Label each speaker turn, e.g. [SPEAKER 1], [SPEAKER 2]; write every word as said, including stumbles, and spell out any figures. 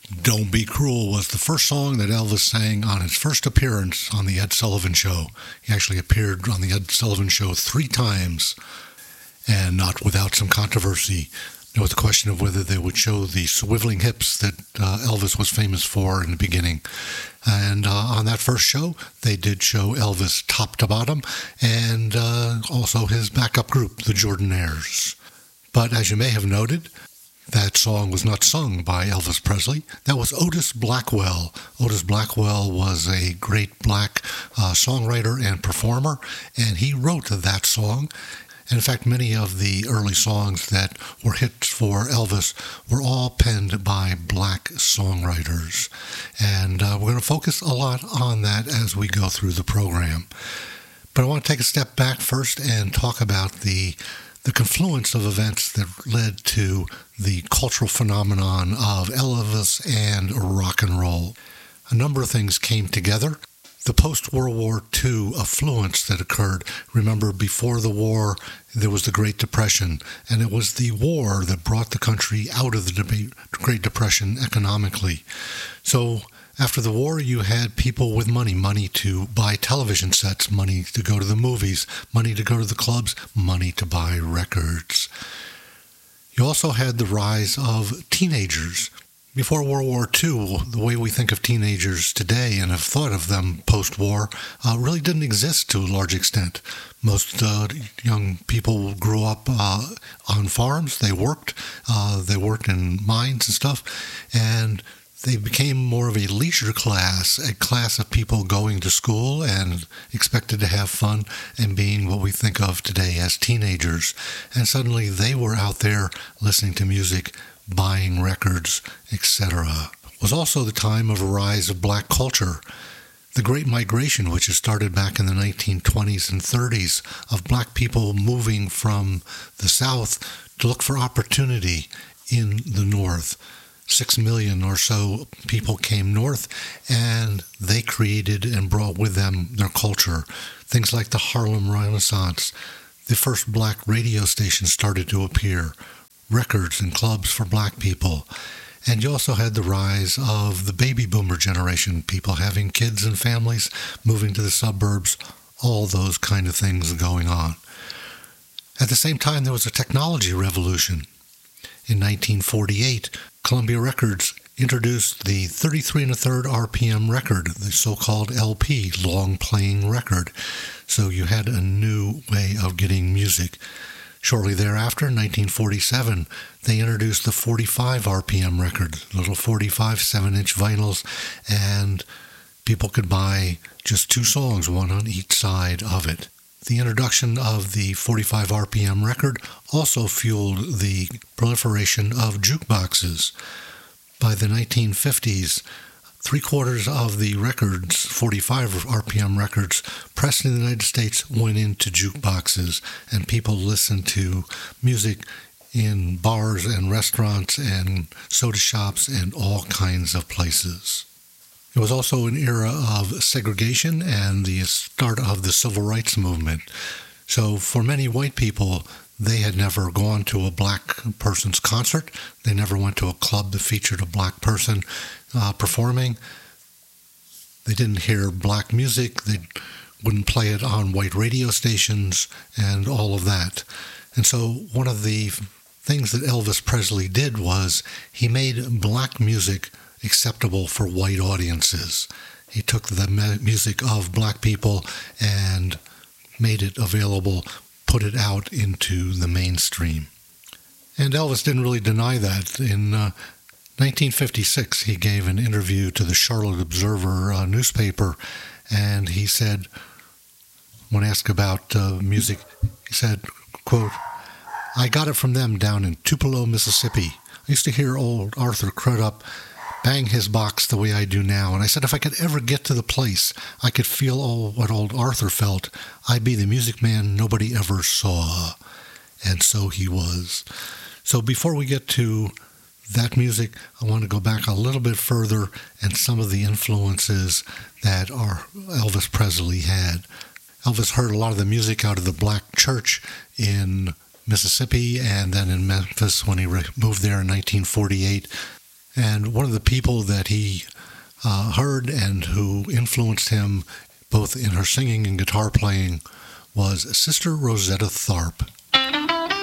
[SPEAKER 1] Don't Be Cruel was the first song that Elvis sang on his first appearance on The Ed Sullivan Show. He actually appeared on The Ed Sullivan Show three times, and not without some controversy. There was the question of whether they would show the swiveling hips that uh, Elvis was famous for in the beginning. And uh, on that first show, they did show Elvis top to bottom, and uh, also his backup group, the Jordanaires. But as you may have noted, that song was not sung by Elvis Presley. That was Otis Blackwell. Otis Blackwell was a great black uh, songwriter and performer, and he wrote that song. And in fact, many of the early songs that were hits for Elvis were all penned by black songwriters. And uh, we're going to focus a lot on that as we go through the program. But I want to take a step back first and talk about the the confluence of events that led to the cultural phenomenon of Elvis and rock and roll. A number of things came together. The post-World War Two affluence that occurred. Remember, before the war, there was the Great Depression, and it was the war that brought the country out of the Great Depression economically. So after the war, you had people with money, money to buy television sets, money to go to the movies, money to go to the clubs, money to buy records. You also had the rise of teenagers. Before World War Two, the way we think of teenagers today and have thought of them post-war uh, really didn't exist to a large extent. Most uh, young people grew up uh, on farms. They worked. Uh, they worked in mines and stuff. And they became more of a leisure class, a class of people going to school and expected to have fun and being what we think of today as teenagers. And suddenly they were out there listening to music, buying records, et cetera. It was also the time of a rise of black culture. The Great Migration, which had started back in the nineteen twenties and thirties, of black people moving from the South to look for opportunity in the North. Six million or so people came north, and they created and brought with them their culture. Things like the Harlem Renaissance. The first black radio stations started to appear. Records and clubs for black people. And you also had the rise of the baby boomer generation, people having kids and families, moving to the suburbs, all those kind of things going on. At the same time, there was a technology revolution. In nineteen forty-eight, Columbia Records introduced the thirty-three and a third R P M record, the so-called L P, long playing record. So you had a new way of getting music. Shortly thereafter, in nineteen forty-seven, they introduced the forty-five R P M record, little forty-five seven-inch vinyls, and people could buy just two songs, one on each side of it. The introduction of the forty-five R P M record also fueled the proliferation of jukeboxes. By the nineteen fifties, three-quarters of the records, forty-five R P M records, pressed in the United States went into jukeboxes, and people listened to music in bars and restaurants and soda shops and all kinds of places. It was also an era of segregation and the start of the civil rights movement. So for many white people, they had never gone to a black person's concert. They never went to a club that featured a black person uh, performing. They didn't hear black music. They wouldn't play it on white radio stations and all of that. And so one of the things that Elvis Presley did was he made black music acceptable for white audiences. He took the music of black people and made it available, put it out into the mainstream. And Elvis didn't really deny that. In uh, nineteen fifty-six, he gave an interview to the Charlotte Observer uh, newspaper, and he said, when asked about uh, music, he said, quote, "I got it from them down in Tupelo, Mississippi. I used to hear old Arthur Crudup bang his box the way I do now. And I said, if I could ever get to the place I could feel all what old Arthur felt, I'd be the music man nobody ever saw." And so he was. So before we get to that music, I want to go back a little bit further and some of the influences that our Elvis Presley had. Elvis heard a lot of the music out of the black church in Mississippi and then in Memphis when he moved there in nineteen forty-eight. And one of the people that he uh, heard and who influenced him both in her singing and guitar playing was Sister Rosetta Tharpe.